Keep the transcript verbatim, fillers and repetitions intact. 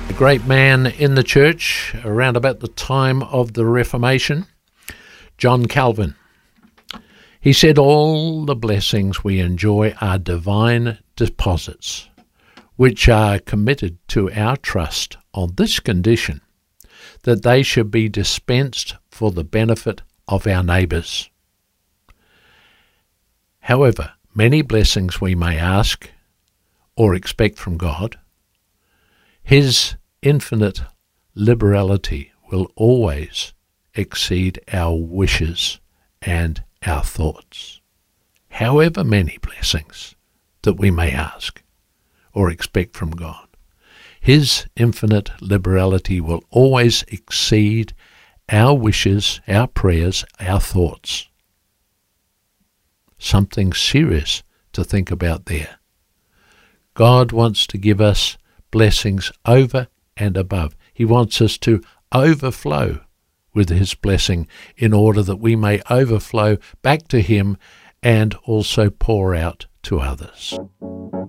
A great man in the church around about the time of the Reformation, John Calvin. He said all the blessings we enjoy are divine deposits, which are committed to our trust on this condition, that they should be dispensed for the benefit of our neighbours. However, many blessings we may ask or expect from God, His infinite liberality will always exceed our wishes and our thoughts. However many blessings that we may ask or expect from God, His infinite liberality will always exceed our wishes, our prayers, our thoughts. Something serious to think about there. God wants to give us blessings over and above. He wants us to overflow with His blessing in order that we may overflow back to Him and also pour out to others.